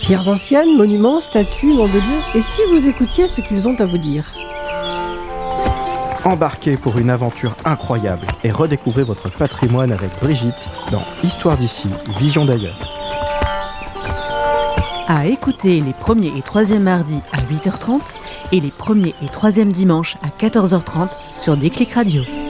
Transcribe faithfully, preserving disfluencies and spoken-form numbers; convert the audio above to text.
Pierres anciennes, monuments, statues, noms de lieux. Et si vous écoutiez ce qu'ils ont à vous dire ? Embarquez pour une aventure incroyable et redécouvrez votre patrimoine avec Brigitte dans Histoire d'ici, Vision d'ailleurs. À écouter les premiers et troisièmes mardis à huit heures trente et les premiers et troisièmes dimanches à quatorze heures trente sur Déclic Radio.